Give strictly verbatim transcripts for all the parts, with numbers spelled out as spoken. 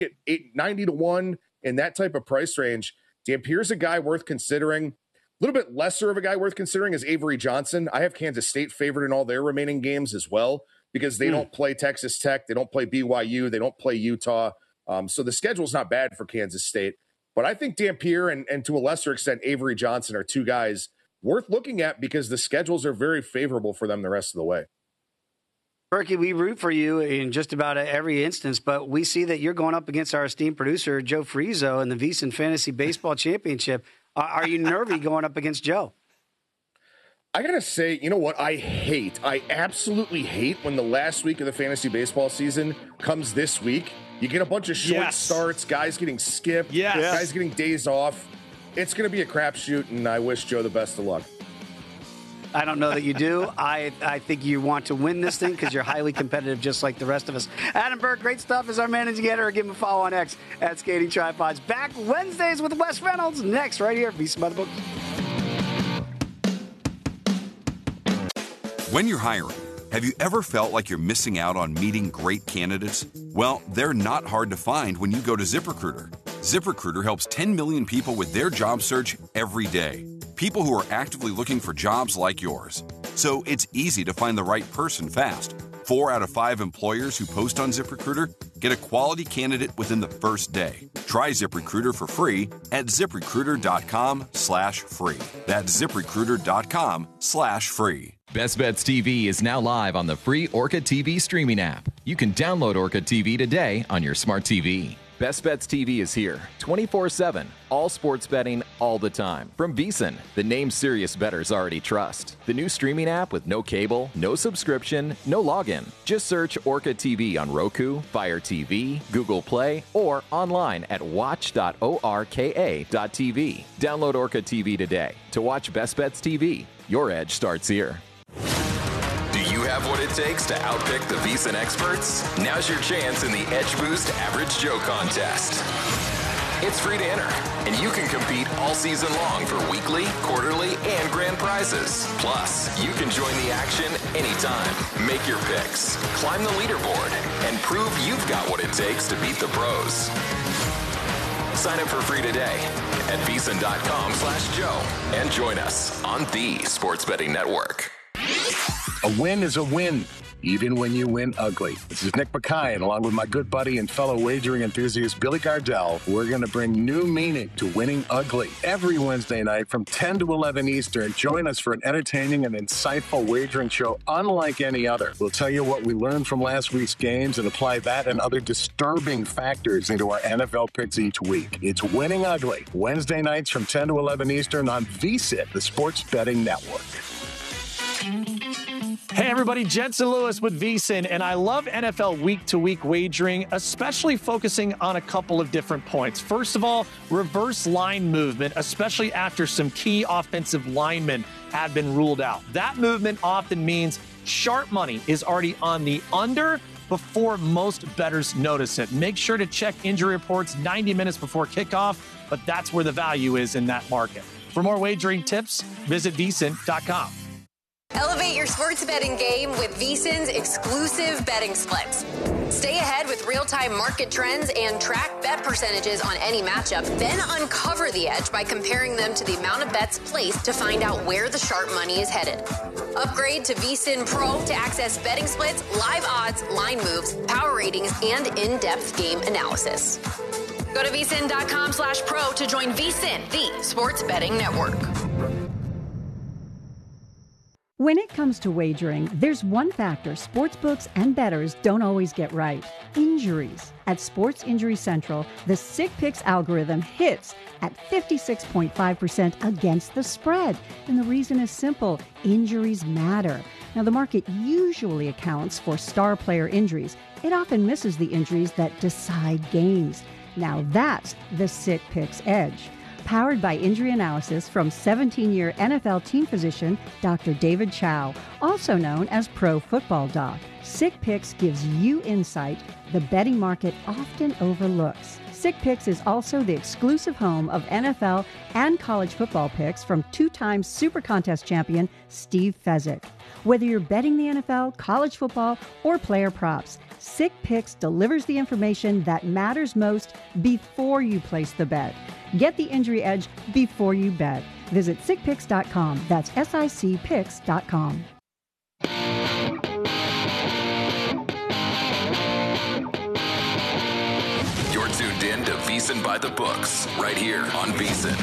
at eight, ninety to one in that type of price range, Dampier's a guy worth considering. A little bit lesser of a guy worth considering is Avery Johnson. I have Kansas State favored in all their remaining games as well because they mm. don't play Texas Tech. They don't play B Y U. They don't play Utah. Um, so the schedule's not bad for Kansas State. But I think Dampier and, and to a lesser extent Avery Johnson are two guys worth looking at because the schedules are very favorable for them the rest of the way. Berkey, we root for you in just about every instance, but we see that you're going up against our esteemed producer, Joe Frizo, in the VSiN Fantasy Baseball Championship. Are you nervy going up against Joe? I got to say, you know what? I hate, I absolutely hate when the last week of the fantasy baseball season comes this week. You get a bunch of short yes. starts, guys getting skipped, yes. guys getting days off. It's going to be a crapshoot, and I wish Joe the best of luck. I don't know that you do. I, I think you want to win this thing because you're highly competitive just like the rest of us. Adam Burke, great stuff as our managing editor. Give him a follow on X at Skating Tripods. Back Wednesdays with Wes Reynolds next right here at VSiN by the Book. When you're hiring, have you ever felt like you're missing out on meeting great candidates? Well, they're not hard to find when you go to ZipRecruiter. ZipRecruiter helps ten million people with their job search every day. People who are actively looking for jobs like yours. So it's easy to find the right person fast. Four out of five employers who post on ZipRecruiter get a quality candidate within the first day. Try ZipRecruiter for free at ZipRecruiter.com slash free. That's ZipRecruiter.com slash free. Best Bets T V is now live on the free Orca T V streaming app. You can download Orca T V today on your smart T V. Best Bets T V is here, twenty-four seven, all sports betting, all the time. From VSiN, the name serious bettors already trust. The new streaming app with no cable, no subscription, no login. Just search Orca T V on Roku, Fire T V, Google Play, or online at watch dot orka dot t v. Download Orca T V today to watch Best Bets T V. Your edge starts here. Do you have what it takes to outpick the VSiN experts? Now's your chance in the Edge Boost Average Joe contest. It's free to enter, and you can compete all season long for weekly, quarterly, and grand prizes. Plus, you can join the action anytime. Make your picks, climb the leaderboard, and prove you've got what it takes to beat the pros. Sign up for free today at VSiN.com slash Joe and join us on the Sports Betting Network. A win is a win, even when you win ugly. This is Nick Mackay, and along with my good buddy and fellow wagering enthusiast Billy Gardell, we're going to bring new meaning to winning ugly. Every Wednesday night from ten to eleven Eastern, join us for an entertaining and insightful wagering show unlike any other. We'll tell you what we learned from last week's games and apply that and other disturbing factors into our N F L picks each week. It's Winning Ugly, Wednesday nights from ten to eleven Eastern on VSiN, the Sports Betting Network. Hey everybody, Jensen Lewis with VSiN, and I love N F L week-to-week wagering, especially focusing on a couple of different points. First of all, reverse line movement, especially after some key offensive linemen have been ruled out. That movement often means sharp money is already on the under before most bettors notice it. Make sure to check injury reports ninety minutes before kickoff, but that's where the value is in that market. For more wagering tips, visit V S I N dot com. Elevate your sports betting game with VSiN's exclusive betting splits. Stay ahead with real-time market trends and track bet percentages on any matchup. Then uncover the edge by comparing them to the amount of bets placed to find out where the sharp money is headed. Upgrade to VSiN Pro to access betting splits, live odds, line moves, power ratings, and in-depth game analysis. Go to VSiN.com slash pro to join VSiN, the sports betting network. When it comes to wagering, there's one factor sportsbooks and bettors don't always get right: injuries. At Sports Injury Central, the Sick Picks algorithm hits at fifty-six point five percent against the spread. And the reason is simple: injuries matter. Now, the market usually accounts for star player injuries. It often misses the injuries that decide games. Now that's the Sick Picks edge. Powered by injury analysis from seventeen-year N F L team physician Doctor David Chow, also known as Pro Football Doc. Sick Picks gives you insight the betting market often overlooks. Sick Picks is also the exclusive home of N F L and college football picks from two-time Super Contest champion Steve Fezzik. Whether you're betting the N F L, college football, or player props, Sick Picks delivers the information that matters most before you place the bet. Get the injury edge before you bet. Visit sick picks dot com. That's S I C picks dot com. You're tuned in to VSiN by the Books, right here on VSiN.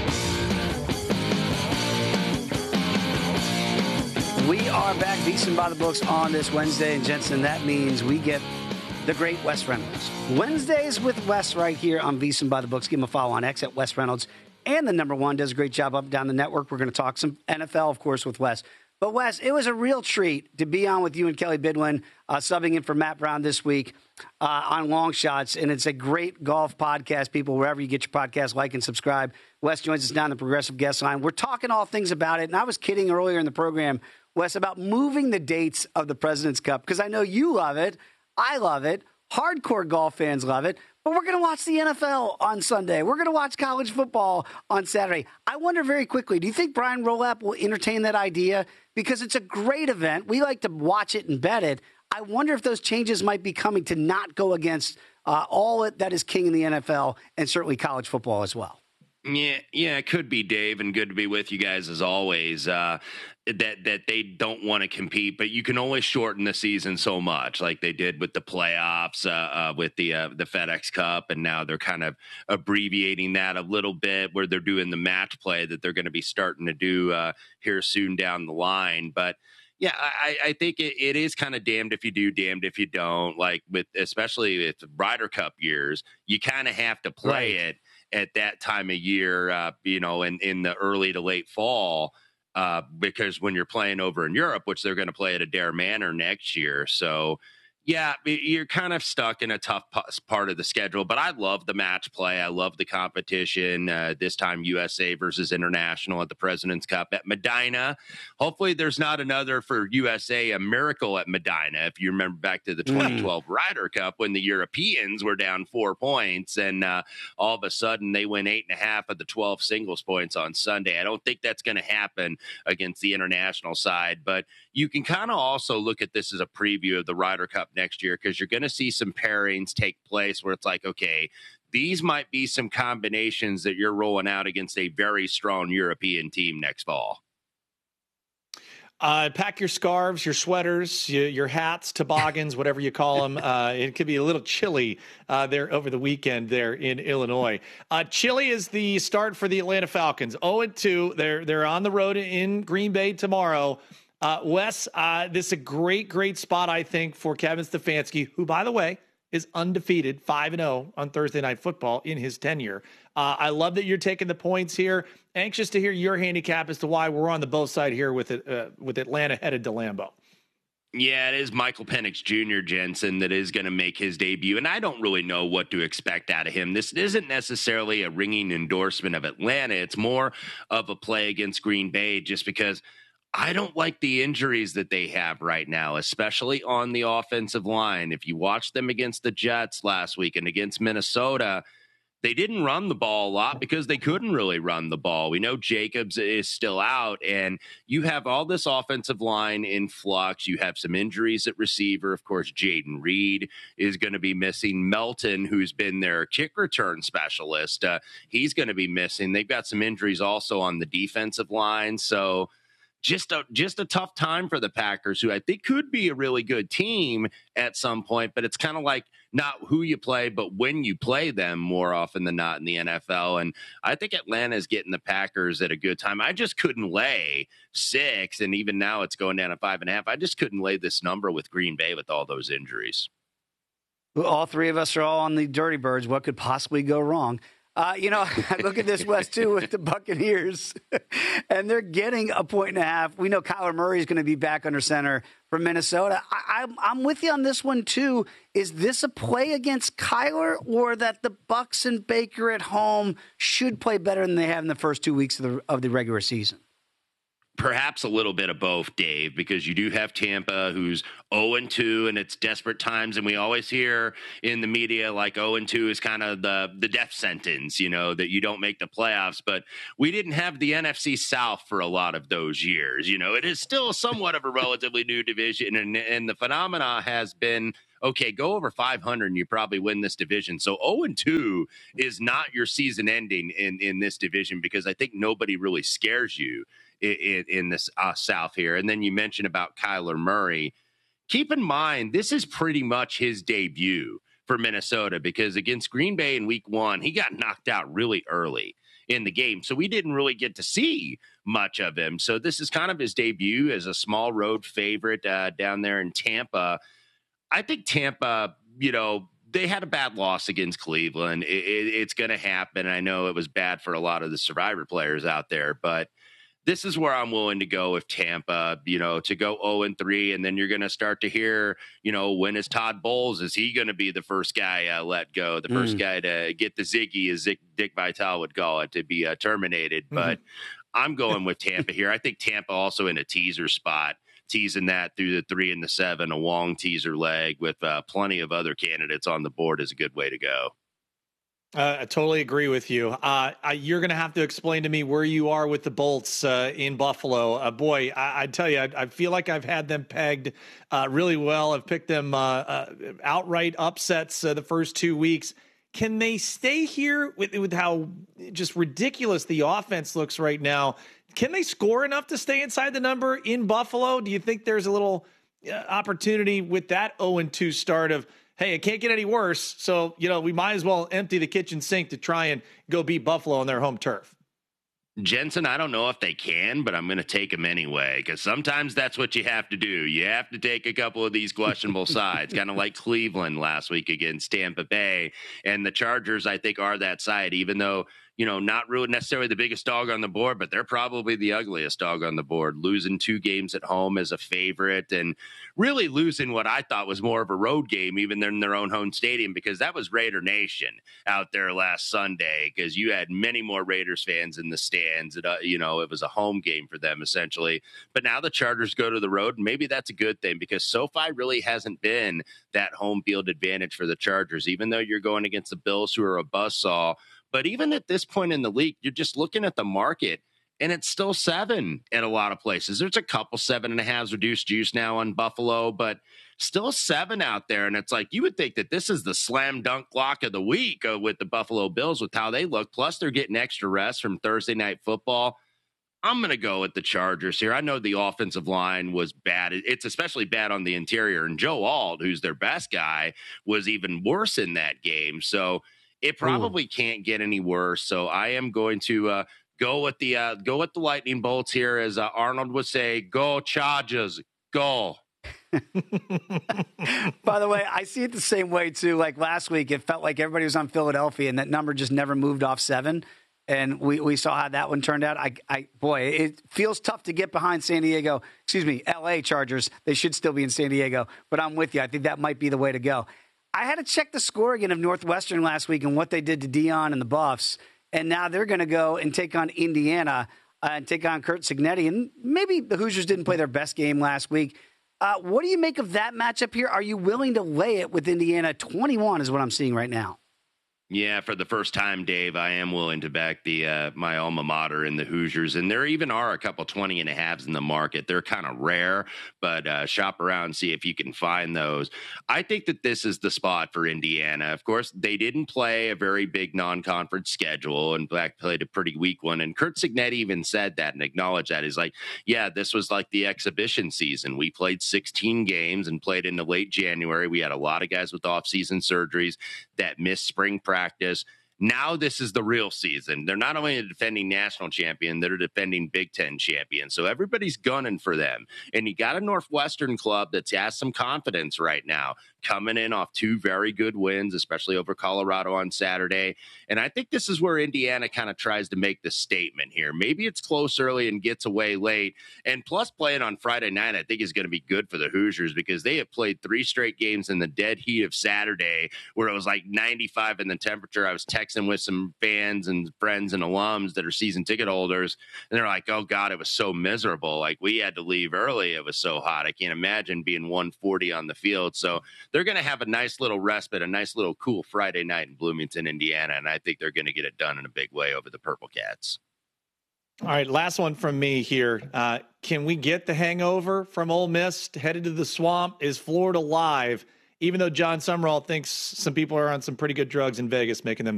We are back, VSiN by the Books, on this Wednesday. And Jensen, that means we get the great Wes Reynolds. Wednesdays with Wes right here on VSiN by the Books. Give him a follow on X at Wes Reynolds. And the number one does a great job up and down the network. We're going to talk some N F L, of course, with Wes. But, Wes, it was a real treat to be on with you and Kelly Bidwin, uh, subbing in for Matt Brown this week uh, on Long Shots. And it's a great golf podcast, people, wherever you get your podcast, like and subscribe. Wes joins us now on the Progressive Guest Line. We're talking all things about it. And I was kidding earlier in the program, Wes, about moving the dates of the President's Cup, because I know you love it. I love it. Hardcore golf fans love it. But we're going to watch the N F L on Sunday. We're going to watch college football on Saturday. I wonder very quickly, do you think Brian Rolapp will entertain that idea? Because it's a great event. We like to watch it and bet it. I wonder if those changes might be coming to not go against uh, all that is king in the N F L and certainly college football as well. Yeah, yeah, it could be, Dave, and good to be with you guys as always. Uh, that that they don't want to compete, but you can only shorten the season so much, like they did with the playoffs, uh, uh, with the uh, the FedEx Cup, and now they're kind of abbreviating that a little bit, where they're doing the match play that they're going to be starting to do uh, here soon down the line. But yeah, I, I think it, it is kind of damned if you do, damned if you don't. Like with especially with Ryder Cup years, you kind of have to play right. it at that time of year, uh, you know, in, in the early to late fall, uh, because when you're playing over in Europe, which they're going to play at Adair Manor next year. So, yeah, you're kind of stuck in a tough part of the schedule, but I love the match play. I love the competition. Uh, this time U S A versus International at the President's Cup at Medina. Hopefully there's not another for U S A, a miracle at Medina. If you remember back to the twenty twelve mm. Ryder Cup when the Europeans were down four points and uh, all of a sudden they win eight and a half of the twelve singles points on Sunday. I don't think that's going to happen against the international side, but you can kind of also look at this as a preview of the Ryder Cup next year, because you're going to see some pairings take place where it's like, okay, these might be some combinations that you're rolling out against a very strong European team next fall. Uh, pack your scarves, your sweaters, your, your hats, toboggans, whatever you call them. Uh, it could be a little chilly uh, there over the weekend there in Illinois. Uh, chilly is the start for the Atlanta Falcons. oh and two. They're, they're on the road in Green Bay tomorrow. Uh, Wes, uh, this is a great, great spot, I think, for Kevin Stefanski, who, by the way, is undefeated, five and oh on Thursday Night Football in his tenure. Uh, I love that you're taking the points here. Anxious to hear your handicap as to why we're on the both side here with it, uh, with Atlanta headed to Lambeau. Yeah, it is Michael Penix Junior, Jensen, that is going to make his debut, and I don't really know what to expect out of him. This isn't necessarily a ringing endorsement of Atlanta. It's more of a play against Green Bay, just because I don't like the injuries that they have right now, especially on the offensive line. If you watched them against the Jets last week and against Minnesota, they didn't run the ball a lot because they couldn't really run the ball. We know Jacobs is still out, and you have all this offensive line in flux. You have some injuries at receiver. Of course, Jaden Reed is going to be missing. Melton, who's been their kick return specialist, uh, he's going to be missing. They've got some injuries also on the defensive line. So Just a just a tough time for the Packers, who I think could be a really good team at some point, but it's kind of like not who you play, but when you play them more often than not in the N F L. And I think Atlanta is getting the Packers at a good time. I just couldn't lay six, and even now it's going down to five and a half. I just couldn't lay this number with Green Bay with all those injuries. Well, all three of us are all on the Dirty Birds. What could possibly go wrong? Uh, you know, I look at this, West, too, with the Buccaneers, and they're getting a point and a half. We know Kyler Murray is going to be back under center for Minnesota. I, I'm, I'm with you on this one, too. Is this a play against Kyler, or that the Bucs and Baker at home should play better than they have in the first two weeks of the, of the regular season? perhaps a little bit of both, Dave, because you do have Tampa, who's oh and two, and it's desperate times. And we always hear in the media like oh and two is kind of the, the death sentence, you know, that you don't make the playoffs. But we didn't have the N F C South for a lot of those years. You know, it is still somewhat of a relatively new division. And, and the phenomena has been, okay, go over five hundred and you probably win this division. So oh and two is not your season ending in, in this division, because I think nobody really scares you in, in this uh, South here. And then you mentioned about Kyler Murray. Keep in mind, this is pretty much his debut for Minnesota, because against Green Bay in week one, he got knocked out really early in the game. So we didn't really get to see much of him. So this is kind of his debut as a small road favorite uh, down there in Tampa. I think Tampa, you know, they had a bad loss against Cleveland. It, it, it's going to happen. I know it was bad for a lot of the Survivor players out there, but this is where I'm willing to go with Tampa, you know, to go oh and three. And then you're going to start to hear, you know, when is Todd Bowles? Is he going to be the first guy uh, let go? The first mm. guy to get the Ziggy, as Zick, Dick Vitale would call it, to be uh, terminated. Mm-hmm. But I'm going with Tampa here. I think Tampa also in a teaser spot, teasing that through the three and the seven, a long teaser leg with uh, plenty of other candidates on the board is a good way to go. Uh, I totally agree with you. Uh, I, you're going to have to explain to me where you are with the Bolts uh, in Buffalo. Uh, boy, I, I tell you, I, I feel like I've had them pegged uh, really well. I've picked them uh, uh, outright upsets uh, the first two weeks. Can they stay here with, with how just ridiculous the offense looks right now? Can they score enough to stay inside the number in Buffalo? Do you think there's a little uh, opportunity with that oh and two start of, hey, it can't get any worse, so, you know, we might as well empty the kitchen sink to try and go beat Buffalo on their home turf? Jensen, I don't know if they can, but I'm going to take them anyway, because sometimes that's what you have to do. You have to take a couple of these questionable sides, kind of like Cleveland last week against Tampa Bay. And the Chargers, I think, are that side, even though, you know, not really necessarily the biggest dog on the board, but they're probably the ugliest dog on the board, losing two games at home as a favorite and really losing what I thought was more of a road game, even in their own home stadium, because that was Raider Nation out there last Sunday, because you had many more Raiders fans in the stands. It, uh, you know, it was a home game for them, essentially. But now the Chargers go to the road, and maybe that's a good thing, because SoFi really hasn't been that home field advantage for the Chargers, even though you're going against the Bills, who are a buzzsaw. But even at this point in the league, you're just looking at the market, and it's still seven at a lot of places. There's a couple seven and a halves reduced juice now on Buffalo, but still seven out there. And it's like, you would think that this is the slam dunk lock of the week uh, with the Buffalo Bills, with how they look. Plus, they're getting extra rest from Thursday Night Football. I'm going to go with the Chargers here. I know the offensive line was bad. It's especially bad on the interior. And Joe Alt, who's their best guy, was even worse in that game. So it probably Ooh. can't get any worse. So I am going to uh, go with the uh, go with the lightning bolts here, as uh, Arnold would say. Go Chargers, go. By the way, I see it the same way too. Like last week, it felt like everybody was on Philadelphia, and that number just never moved off seven. And we, we saw how that one turned out. I, I boy, it feels tough to get behind San Diego. Excuse me, L A Chargers. They should still be in San Diego, but I'm with you. I think that might be the way to go. I had to check the score again of Northwestern last week and what they did to Dion and the Buffs. And now they're going to go and take on Indiana uh, and take on Curt Cignetti. And maybe the Hoosiers didn't play their best game last week. Uh, what do you make of that matchup here? Are you willing to lay it with Indiana? twenty-one is what I'm seeing right now. Yeah, for the first time, Dave, I am willing to back the uh, my alma mater in the Hoosiers. And there even are a couple twenty and a halves in the market. They're kind of rare, but uh, shop around, see if you can find those. I think that this is the spot for Indiana. Of course, they didn't play a very big non-conference schedule, and Black played a pretty weak one. And Curt Cignetti even said that and acknowledged that. He's like, yeah, this was like the exhibition season. We played sixteen games and played into late January. We had a lot of guys with off-season surgeries that missed spring practice. Practice. Now this is the real season. They're not only a defending national champion, they're a defending Big Ten champion. So everybody's gunning for them. And you got a Northwestern club that's has some confidence right now. coming in off two very good wins, especially over Colorado on Saturday. And I think this is where Indiana kind of tries to make the statement here. Maybe it's close early and gets away late. And plus playing on Friday night, I think is going to be good for the Hoosiers because they have played three straight games in the dead heat of Saturday where it was like ninety-five in the temperature. I was texting with some fans and friends and alums that are season ticket holders, and they're like, oh God, it was so miserable. Like we had to leave early. It was so hot. I can't imagine being one forty on the field. So they're going to have a nice little respite, a nice little cool Friday night in Bloomington, Indiana. And I think they're going to get it done in a big way over the Purple Cats. All right, last one from me here. Uh, can we get the hangover from Ole Miss headed to the Swamp? Is Florida live? Even though John Summerall thinks some people are on some pretty good drugs in Vegas, making them